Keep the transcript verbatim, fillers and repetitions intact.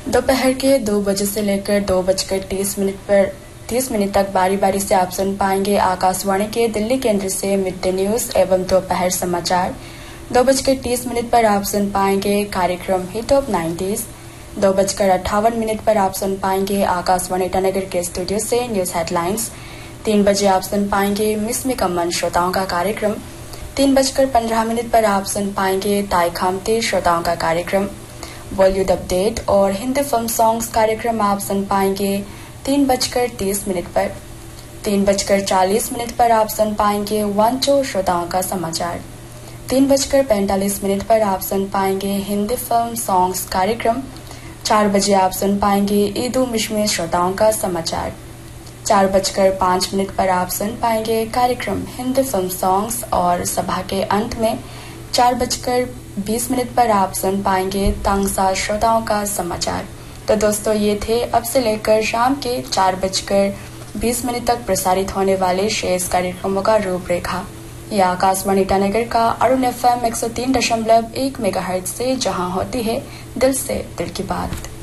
दोपहर के दो बजे से लेकर दो बजकर तीस मिनट पर तीस मिनट तक बारी बारी से आप सुन पाएंगे आकाशवाणी के दिल्ली केंद्र से मिड डे न्यूज एवं दोपहर समाचार। दो बजकर तीस मिनट पर आप सुन पाएंगे कार्यक्रम हिट ऑफ नाइन्टीज। दो बजकर अट्ठावन मिनट पर आप सुन पाएंगे आकाशवाणी ईटानगर के स्टूडियो से न्यूज हेडलाइंस। तीन बजे आप सुन पाएंगे मिस में कमन श्रोताओं का कार्यक्रम। तीन बजकर पंद्रह मिनट पर आप सुन पाएंगे ताई खामती श्रोताओं का कार्यक्रम। बॉलीवुड अपडेट और हिंदी फिल्म सॉन्ग्स कार्यक्रम आप सुन पाएंगे तीन बजकर तीस मिनट पर। तीन बजकर चालीस मिनट पर आप सुन पाएंगे वांचो श्रोताओं का समाचार। तीन बजकर पैंतालीस मिनट पर आप सुन पाएंगे हिंदी फिल्म सॉन्ग्स कार्यक्रम। चार बजे आप सुन पाएंगे ईदु मिशमी श्रोताओं का समाचार। चार बजकर पाँच मिनट पर आप सुन पाएंगे कार्यक्रम हिंदी फिल्म सॉन्ग्स और सभा के अंत में चार बजकर बीस मिनट पर आप सुन पाएंगे तांगसा श्रोताओं का समाचार। तो दोस्तों, ये थे अब से लेकर शाम के चार बजकर बीस मिनट तक प्रसारित होने वाले शेष कार्यक्रमों का रूपरेखा। यह आकाशवाणी ईटानगर का अरुण एफ एम एक सौ तीन दशमलव एक मेगाहर्ट्ज से जहां होती है दिल से दिल की बात।